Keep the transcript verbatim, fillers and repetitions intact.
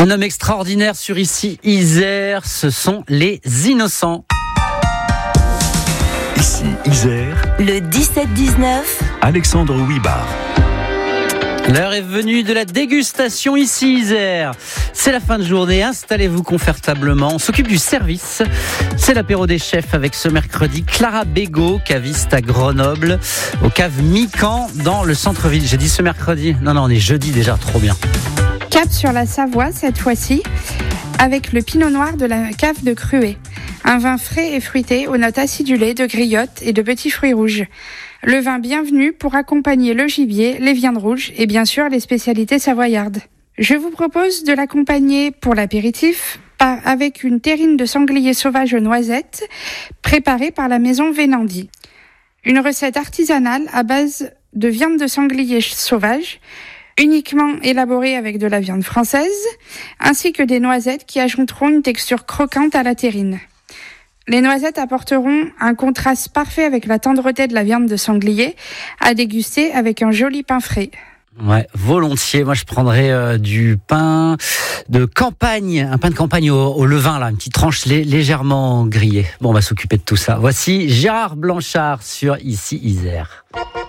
Un homme extraordinaire sur Ici Isère, ce sont les innocents. Ici Isère, le dix-sept dix-neuf, Alexandre Huibard. L'heure est venue de la dégustation Ici Isère. C'est la fin de journée, installez-vous confortablement. On s'occupe du service. C'est l'apéro des chefs avec ce mercredi Clara Bégaud, caviste à Grenoble, au cave Mican dans le centre-ville. J'ai dit ce mercredi, non non on est jeudi déjà, trop bien. Cap sur la Savoie cette fois-ci, avec le pinot noir de la cave de Cruet. Un vin frais et fruité aux notes acidulées de griotte et de petits fruits rouges. Le vin bienvenu pour accompagner le gibier, les viandes rouges et bien sûr les spécialités savoyardes. Je vous propose de l'accompagner pour l'apéritif avec une terrine de sanglier sauvage aux noisettes préparée par la maison Vénandi. Une recette artisanale à base de viande de sanglier sauvage, uniquement élaborée avec de la viande française, ainsi que des noisettes qui ajouteront une texture croquante à la terrine. Les noisettes apporteront un contraste parfait avec la tendreté de la viande de sanglier, à déguster avec un joli pain frais. Ouais, volontiers. Moi, je prendrais euh, du pain de campagne, un pain de campagne au, au levain, là, une petite tranche lé- légèrement grillée. Bon, on va s'occuper de tout ça. Voici Gérard Blanchard sur Ici Isère.